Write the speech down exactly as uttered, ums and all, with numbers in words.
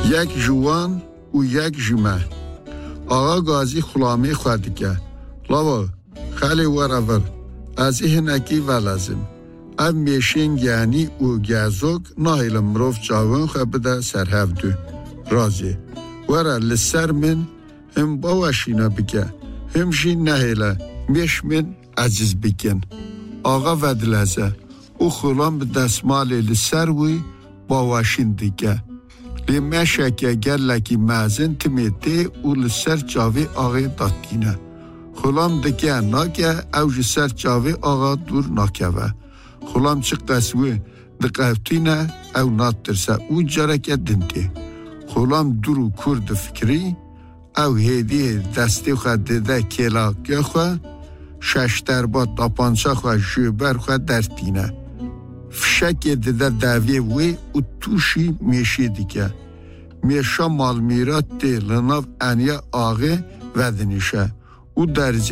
یک جوان و یک جمعه آقا گازی خلامی خواهد که لاوا خیلی ورور از این اکی ولازم اب میشین یعنی او گازوک نایل مروف جاون خواه بده سرهف دو رازی ورا لسر من هم باوشینا بکه همشی نهیله میش من عزیز بکن آقا ودلزه او خلام به دستمال لسر وی باوشین دیگه لیمشه که گلکی مازن تمیته او لسر جاوی آقای دادگینه خلام دکه ناکه اوج سر جاوی آقا دور ناکه و خلام چه قسوه دقیقتینه او ناترسه او جرکه دنده خلام دورو کرد فکری او هیدی دستی خواه دیده کلاکه خواه شش دربا تاپانچا خواه جوبر خواه درتینه فشک دیده داوی وی او توشی میشی دیگه میشا مال میرات دی لناف انیا آغه ودنیشه او درزی